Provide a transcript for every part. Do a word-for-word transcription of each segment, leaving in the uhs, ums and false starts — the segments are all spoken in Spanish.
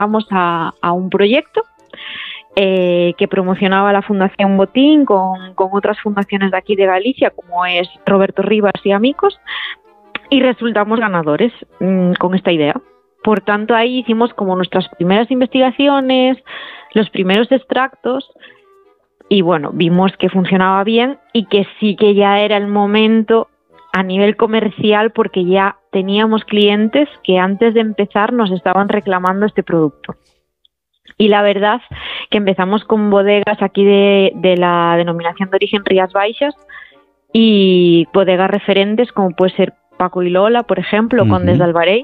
vamos a, a un proyecto eh, que promocionaba la Fundación Botín con, con otras fundaciones de aquí de Galicia, como es Roberto Rivas y Amigos, y resultamos ganadores mmm, con esta idea. Por tanto, ahí hicimos como nuestras primeras investigaciones, los primeros extractos, y bueno, vimos que funcionaba bien y que sí que ya era el momento a nivel comercial, porque ya teníamos clientes que antes de empezar nos estaban reclamando este producto. Y la verdad que empezamos con bodegas aquí de, de la denominación de origen Rías Baixas y bodegas referentes como puede ser Paco y Lola, por ejemplo, uh-huh. Condes de Albarei,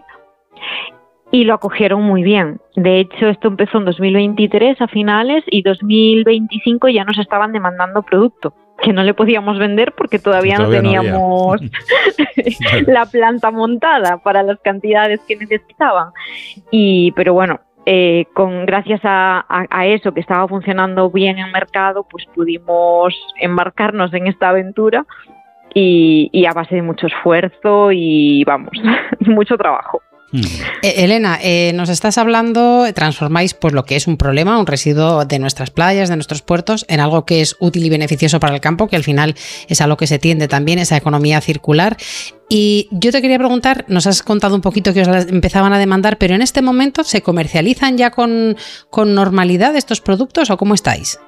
y lo acogieron muy bien. De hecho, esto empezó en dos mil veintitrés a finales y dos mil veinticinco ya nos estaban demandando producto que no le podíamos vender porque todavía, todavía no teníamos no la planta montada para las cantidades que necesitaban. Y, pero bueno, eh, con gracias a, a, a eso que estaba funcionando bien en mercado, pues pudimos embarcarnos en esta aventura y, y a base de mucho esfuerzo y vamos, mucho trabajo. Hmm. Eh, Elena, eh, nos estás hablando, transformáis pues lo que es un problema, un residuo de nuestras playas, de nuestros puertos, en algo que es útil y beneficioso para el campo, que al final es a lo que se tiende también, esa economía circular. Y yo te quería preguntar, nos has contado un poquito que os empezaban a demandar, pero en este momento, ¿se comercializan ya con, con normalidad estos productos o cómo estáis?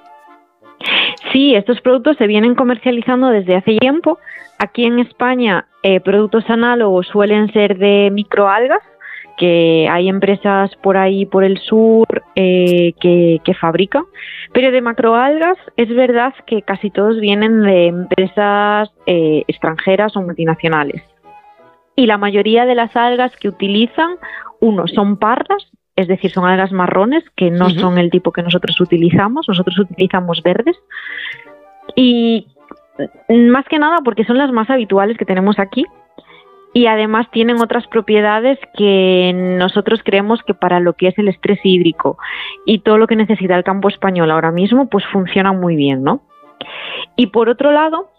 Sí, estos productos se vienen comercializando desde hace tiempo. Aquí en España, eh, productos análogos suelen ser de microalgas, que hay empresas por ahí, por el sur, eh, que, que fabrican. Pero de macroalgas es verdad que casi todos vienen de empresas eh, extranjeras o multinacionales. Y la mayoría de las algas que utilizan, uno, son pardas, es decir, son algas marrones, que no uh-huh. son el tipo que nosotros utilizamos. Nosotros utilizamos verdes. Y más que nada porque son las más habituales que tenemos aquí. Y además tienen otras propiedades que nosotros creemos que para lo que es el estrés hídrico y todo lo que necesita el campo español ahora mismo, pues funcionan muy bien, ¿no? Y por otro lado,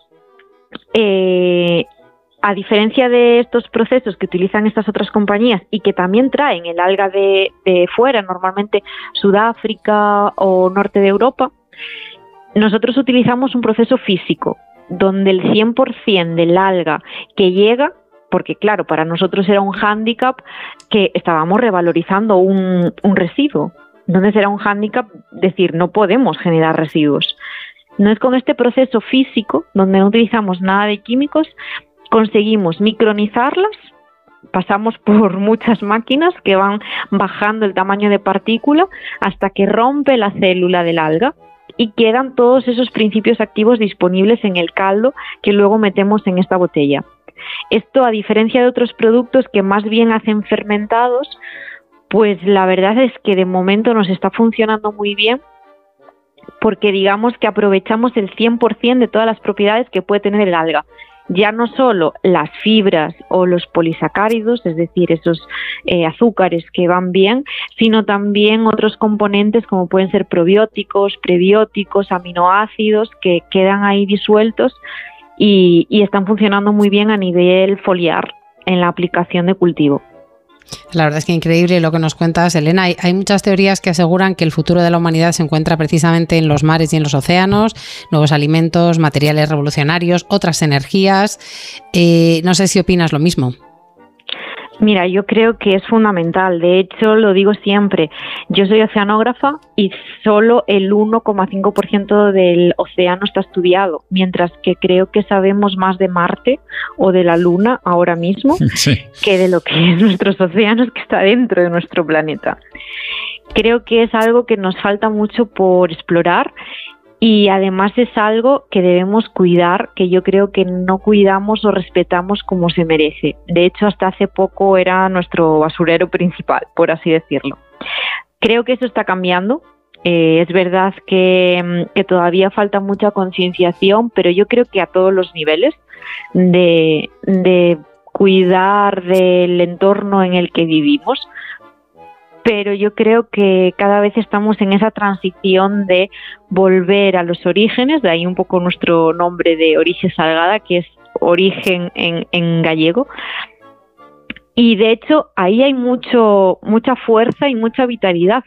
eh, a diferencia de estos procesos que utilizan estas otras compañías y que también traen el alga de, de fuera, normalmente Sudáfrica o norte de Europa, nosotros utilizamos un proceso físico donde el cien por ciento del alga que llega, porque claro, para nosotros era un hándicap que estábamos revalorizando un, un residuo. Entonces era un hándicap decir, no podemos generar residuos. No es con este proceso físico, donde no utilizamos nada de químicos, conseguimos micronizarlas, pasamos por muchas máquinas que van bajando el tamaño de partícula hasta que rompe la célula del alga y quedan todos esos principios activos disponibles en el caldo que luego metemos en esta botella. Esto, a diferencia de otros productos que más bien hacen fermentados, pues la verdad es que de momento nos está funcionando muy bien porque digamos que aprovechamos el cien por ciento de todas las propiedades que puede tener el alga. Ya no solo las fibras o los polisacáridos, es decir, esos eh, azúcares que van bien, sino también otros componentes como pueden ser probióticos, prebióticos, aminoácidos que quedan ahí disueltos y, y están funcionando muy bien a nivel foliar en la aplicación de cultivo. La verdad es que increíble lo que nos cuentas, Elena. Hay, hay muchas teorías que aseguran que el futuro de la humanidad se encuentra precisamente en los mares y en los océanos, nuevos alimentos, materiales revolucionarios, otras energías. Eh, no sé si opinas lo mismo. Mira, yo creo que es fundamental. De hecho, lo digo siempre. Yo soy oceanógrafa y solo el uno coma cinco por ciento del océano está estudiado, mientras que creo que sabemos más de Marte o de la Luna ahora mismo sí. que de lo que es nuestros océanos, que está dentro de nuestro planeta. Creo que es algo que nos falta mucho por explorar. Y además es algo que debemos cuidar, que yo creo que no cuidamos o respetamos como se merece. De hecho, hasta hace poco era nuestro basurero principal, por así decirlo. Creo que eso está cambiando. Eh, es verdad que, que todavía falta mucha concienciación, pero yo creo que a todos los niveles de, de cuidar del entorno en el que vivimos. Pero yo creo que cada vez estamos en esa transición de volver a los orígenes, de ahí un poco nuestro nombre de Orixe Salgada, que es origen en, en gallego. Y de hecho ahí hay mucho mucha fuerza y mucha vitalidad,